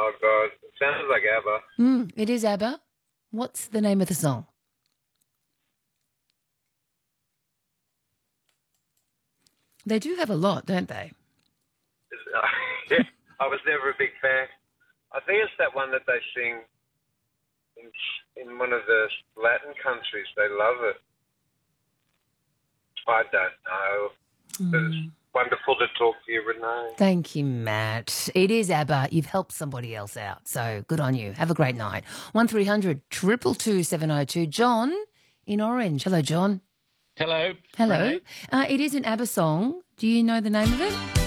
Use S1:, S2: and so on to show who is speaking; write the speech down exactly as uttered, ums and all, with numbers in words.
S1: Oh, God. It sounds like ABBA.
S2: Mm, it is ABBA. What's the name of the song? They do have a lot, don't they?
S1: Yeah, I was never a big fan. I think it's that one that they sing in, in one of the Latin countries. They love it. I don't know.
S2: Mm.
S1: It's wonderful to talk to you, Renee.
S2: Thank you, Matt. It is ABBA. You've helped somebody else out, so good on you. Have a great night. one three hundred two two two seven oh two. John in Orange. Hello, John.
S3: Hello.
S2: Hello.
S3: Renee.
S2: Uh, it is an ABBA song. Do you know the name of it?